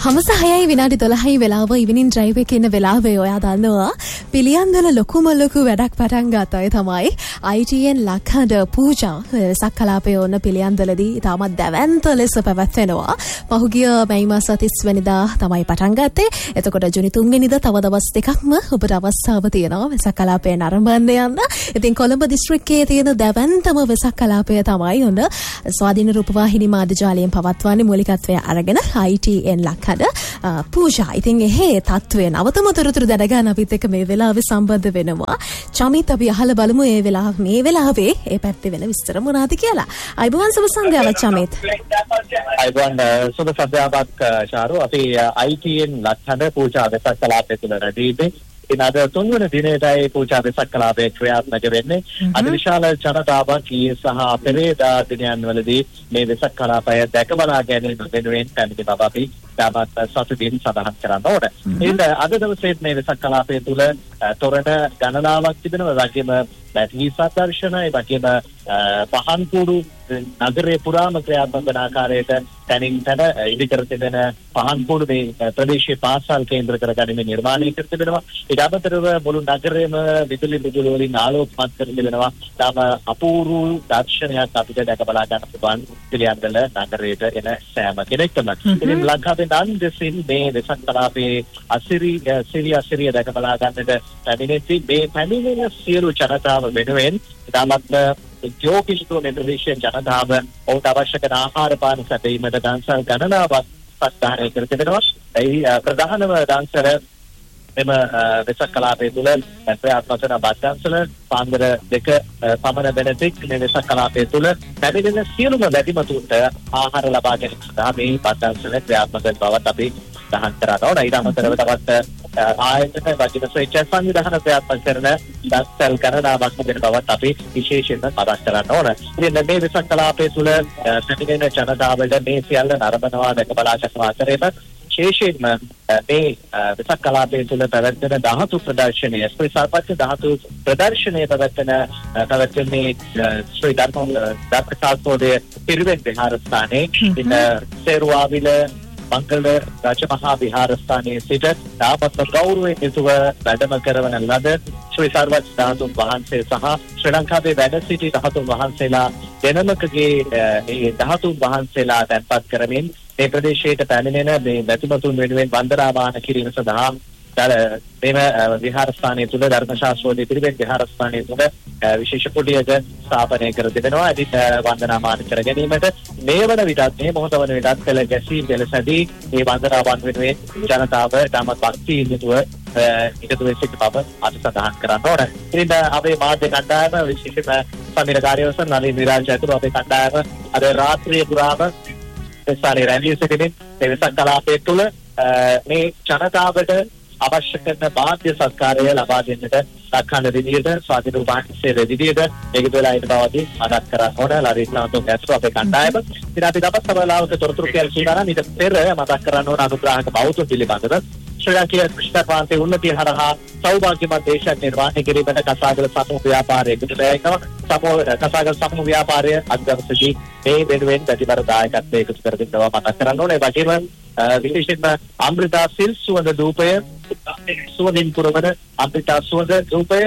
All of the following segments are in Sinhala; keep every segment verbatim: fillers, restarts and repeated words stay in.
හවස හයයි විනාඩි දොළහයි වෙලාව ඉවිනින් ඩ්‍රයිව් එකේ ඉන්න වෙලාවේ ඔයා දන්නවා පිළියන්දල ලොකුම ලොකු වැඩක් පටන් ගත්තා. ඒ තමයි I T N ලක්හඬ පූජා වෙසක් කලාපයේ ඔන්න පිළියන්දලදී තාමත් දැවැන්ත ලෙස පැවැත්වෙනවා. පහුගිය මැයි මාස තිස් වෙනිදා තමයි පටන් ගත්තේ. එතකොට ජුනි තුන් වෙනිදා තව දවස් දෙකක්ම ඔබට අවස්ථාව තියෙනවා වෙසක් කලාපයේ නරඹන්න යන්න. ඉතින් කොළඹ දිස්ත්‍රික්කයේ තියෙන දැවැන්තම වෙසක් කලාපය තමයි ඔන්න ස්වාධීන රූපවාහිනී මාධ්‍ය ජාලයෙන් පවත්වන්නේ මූලිකත්වය අරගෙන I T N ලක්හඬ පූජා. ඉතින් එහේ තත්ත්වය නවතම තොරතුරු දැනගන්න අපිත් එක්ක මේ වෙලාවේ සම්බන්ධ වෙනවා. චමිත් අපි අහලා බලමු මේ වෙලාව මේ වෙලාවේ ඒ පැත්තේ වෙන විස්තර මොනවාද කියලා. අයිබෝන් සුබ සන්ධ්‍යාවක් චමිත්. අයිබෝන් සුබ සන්ධ්‍යාවක් ශාරු. අපි I T N ලක්හඬ පූජා වෙසක් කලාපය තුළ රැඳීමේ ඉතින් අද තුන්වන දිනේටයි පූජා වෙසක් කලාපයේ ක්‍රියාත්මක වෙන්නේ. අද විශාල ජනතාවක් ඊයේ සහ පෙරේදා දිනයන් වලදී මේ වෙසක් කලාපය දැක බලා ගැනීම වෙනුවෙන් පැමිණි බව අපි තාමත් සතුටින් සඳහන් කරන්න ඕනේ. ඉතින් අද දවසේ මේ වෙසක් කලාපය තුළ තොරණ ගණනාවක් තිබෙනවා. ඒ වගේම බැටරි සදර්ශන, ඒ වගේම පහන් කුඩු නගරේ පුරාම ක්‍රියාත්මක වන ආකාරයට තනින් තන ඉදිකර තිබෙන පහන් කුඩු මේ ප්‍රදේශීය පාසල් කේන්ද්‍ර කරගැනීමේ නිර්මාණය කර තිබෙනවා. ඊට අමතරව මුළු නගරේම විදුලි බුදුලි වලින් ආලෝකමත් කර තිබෙනවා. තාම අපූර්ව දර්ශනයක් අපිට දැක බලා ගන්න පුළුවන් පිළියන්දල නගරයට එන සෑම කෙනෙක්ටම. ඉතින් ලංකාවේ නම් දෙසින් මේ වෙසක් කලාපයේ අසිරි සිරිය අසිරිය දැක බලා ගන්නට පැමිණෙති. මේ පැමිණෙන සියලු ජනතාව වෙනුවෙන් තාමත් ජෝකිෂ්ඨ මේ ප්‍රදේශීය ජනතාව ඔවුන්ට අවශ්‍ය කරන ආහාර පාන සැපයීමට දන්සල් ගණනාවක් ප්‍රස්ථානය කර තිබෙනවා. ඒ ප්‍රධානම දන්සල එම වෙසක් කලාපය තුළ ක්‍රියාත්මක වන බස් දන්සල පාන්දර දෙක පමණ වෙන තෙක් මේ වෙසක් කලාපය තුළ පැමිණෙන සියලුම වැඩිමතුන්ට ආහාර ලබා ගැනීම සඳහා මේ බස් දන්සල ක්‍රියාත්මක වන බවත් අපි දහන් කරනවා. ඕන ඊට අමතරව තවත් ආයතන වජින ස්වේච්ඡා සංවිධාන ක්‍රියාත්මක කරන දන්සල් ගණනාවක් වෙන බවත් අපි විශේෂයෙන්ම මතක් කරන්න ඕන. ඉතින් මේ වෙසක් කලාපය තුළ පැමිණෙන ජනතාවට මේ සියල්ල නරඹනවා දැක බලා ගන්න අතරේම විශේෂයෙන්ම මේ වෙසක් කලාපය තුළ පැවැත්වෙන ධාතු ප්‍රදර්ශනය ශ්‍රී සර්පච්ච ධාතු ප්‍රදර්ශනය පැවැත්වෙන පැවැත්වෙන්නේ ශ්‍රී ධර්ම ධර්මශාස්ත්‍රෝදය පිරිවෙන් විහාරස්ථානයේ ඉන්න සේරුවාවිල මංගල රාජමහා විහාරස්ථානයේ සිට තාපත් ගෞරවයෙන් යුතුව වැඩම කරවන ලද ශ්‍රී සර්වජ්ජ ධාතුන් වහන්සේ සහ ශ්‍රී ලංකාවේ වැඩ සිටි ධාතුන් වහන්සේලා දෙනමකගේ මේ ධාතුන් වහන්සේලා තැන්පත් කරමින් මේ ප්‍රදේශයට පැමිණෙන මේ බැතිමතුන් වෙනුවෙන් වන්දනාමාන කිරීම සඳහා මෙම විහාරස්ථානයේ තුල ධර්මශාස්ත්‍රෝදය පිළිවෙත් විහාරස්ථානයේ තුල විශේෂ කුටියක ස්ථාපනය කර තිබෙනවා. ඉතින් වන්දනාමාන කර ගැනීමට මේ වන විටත් මේ මොහොත වන විටත් පෙළ ගැසී පෙළසැදී මේ වන්දනාවන් වෙනුවෙන් ජනතාව තමත් භක්තියෙන් යුතුව එකතු වෙ සිට බව අද සඳහන් කරන්න ඕන. ඉතින් අපේ මාධ්‍ය කණ්ඩායම විශේෂයෙන්ම සමීර කාර්යවසම් නලින් විරාජ් ඇතුළු අපේ කණ්ඩායම අද රාත්‍රියේ පුරාම ස්ථානයේ රැඳී සිටින මේ වෙසක් කලාපය තුළ මේ ජනතාවට අවශ්‍ය කරන බාධ්‍ය සත්කාරය ලබා දෙන්නට ලක්හඬ විදියට ස්වාධීන රූපවාහිනියේ රෙදිදියට ඒකද වෙලා ඉන්න බවදී මතක් කරන්න ඕන. ලරිස්ලාන්තෝ ගැස්ට්‍රෝ අපේ කණ්ඩායම ඉතින් අපි දවස් සමලාවක තොරතුරු කියලා සූදානම්. ඊට පෙර මතක් කරන්න ඕන අනුග්‍රාහක බෞද්ධ පිළිබඳව ශ්‍රී ලංකාවේ ක්‍රිස්තපාන්තේ උන්නතිය හරහා සෞභාග්‍යමත් දේශයක් නිර්මාණය කිරීමට කසාගල සමූහ ව්‍යාපාරය එකතුවැයෙනවා. සමූහ කසාගල සමූහ ව්‍යාපාරය අධ්‍යක්ෂකී මේ වෙනුවෙන් ප්‍රතිබර දායකත්වයේ එකතු කර දෙනවා මතක් කරන්න ඕනේ. ඒ වගේම විශේෂයෙන්ම අමෘතා සිල් සුවඳ ධූපය සුවඳින් පුරවන අමෘතා සුවඳ ධූපය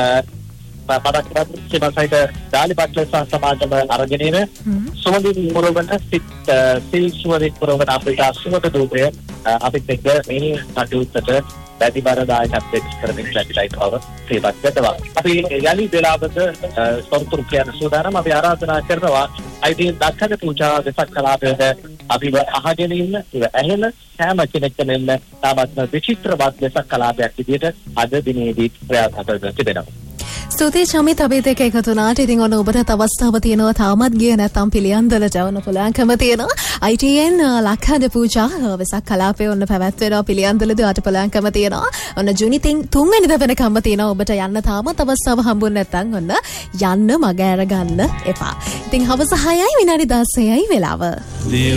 මතක් කරගන්න සේවසයිට දාලිපත්ල සමාජම අරගෙන ඉන සුවඳින් පුරවන සිල් සුවඳින් පුරවන අමෘතා සුවඳ ධූපය අපිට එක්ක මේ කටයුත්තට වැඩිබර දායකත්වයක් කරමින් ලැබිලායි බව තේපත් කරනවා. අපි යලි වෙලාවක තොරතුරු කියන සූදානම් අපි ආරාධනා කරනවා I T N ලක්හඬ පූජා වෙසක් කලාපයට අපි අහගෙන ඉන්න ඇහෙන හැම කෙනෙක්ටම එන්න තාමත් විචිත්‍රවත් වෙසක් කලාපයක් විදිහට අද දිනේදී ක්‍රියාත්මක වෙ තිබෙනවා. ස්තුතියි චමිත් අපිත් එක්ක එකතු වුණාට. ඉතින් ඔන්න ඔබට අවස්ථාව තියෙනවා තාමත් ගියේ නැත්නම් පිළියන්දලට යවන්න පුළුවන්කම තියෙනවා. I T N ලක්හඬ පූජා වෙසක් කලාපයේ ඔන්න පැවැත්වෙනවා පිළියන්දලදී අට පුළුවන්කම තියෙනවා. ඔන්න ජුනි තුන් වෙනිදා වෙනකම්ම තියෙනවා. ඔබට යන්න තාමත් අවස්ථාව හම්බුනේ නැත්නම් ඔන්න යන්න මග ඇර ගන්න එපා. ඉතින් හවස හයයි විනාඩි දහසයි වෙලාව.